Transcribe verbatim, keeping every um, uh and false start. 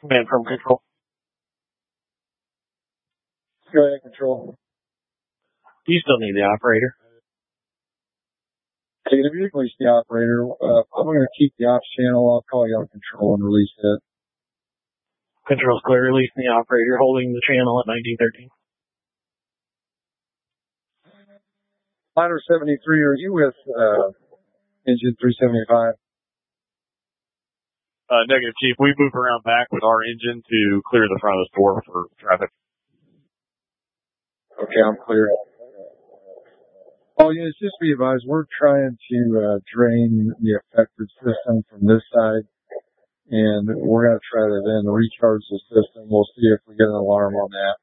Command from control. Go ahead, control. Do you still need the operator? Take the vehicle, the operator. Uh, I'm going to keep the ops channel. I'll call you on control and release it. Control's clear. Releasing the operator, holding the channel at nineteen thirteen. Liner seventy-three, are you with uh, engine three seventy-five? Uh, negative, Chief. We move around back with our engine to clear the front of the store for traffic. Okay, I'm clear. Oh, yeah, it's just be advised, we're trying to uh, drain the affected system from this side, and we're going to try to then recharge the system. We'll see if we get an alarm on that.